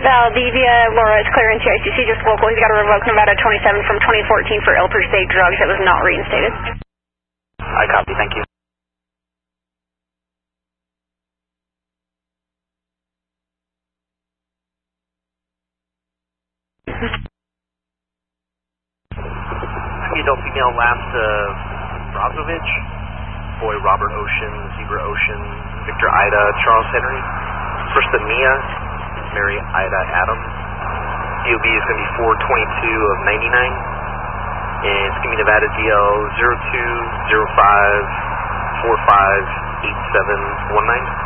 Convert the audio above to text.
Valdivia, Laura, it's clear in TICC, just local. He's got a revoked Nevada 27 from 2014 for ill per se drugs that was not reinstated. I copy, thank you. Adult female last Brozovic, boy Robert Ocean, Zebra Ocean, Victor Ida, Charles Henry. First the Mia, Mary Ida Adam. DOB is going to be 422 of 99. And it's going to be Nevada DL 0205458719.